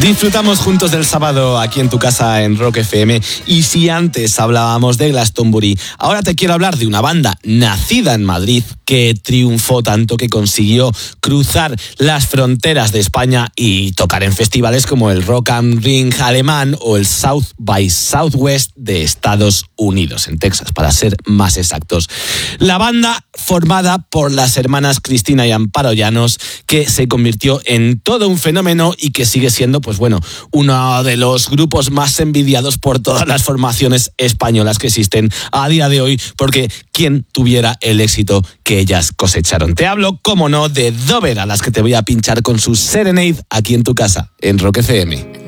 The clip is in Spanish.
Disfrutamos juntos del sábado aquí en tu casa en Rock FM. Y si antes hablábamos de Glastonbury, ahora te quiero hablar de una banda nacida en Madrid que triunfó tanto que consiguió cruzar las fronteras de España y tocar en festivales como el Rock am Ring alemán o el South by Southwest de Estados Unidos, en Texas, para ser más exactos. La banda, formada por las hermanas Cristina y Amparo Llanos, que se convirtió en todo un fenómeno y que sigue siendo, pues bueno, uno de los grupos más envidiados por todas las formaciones españolas que existen a día de hoy, porque ¿quién tuviera el éxito que ellas cosecharon? Te hablo, como no, de Dover, a las que te voy a pinchar con su Serenade aquí en tu casa, en Rock FM.